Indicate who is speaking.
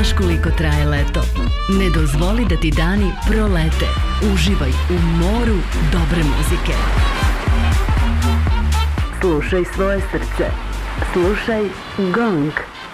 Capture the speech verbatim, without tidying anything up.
Speaker 1: znaš koliko traje leto. Ne dozvoli da ti dani prolete. Uživaj u moru dobre muzike. Slušaj svoje srce. Slušaj Gong.